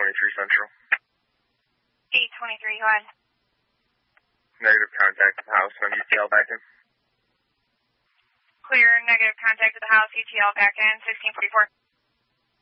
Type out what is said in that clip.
823 Central. 823, go ahead. Negative contact at the house on UTL back in. Clear, negative contact at the house, UTL back in, 1644.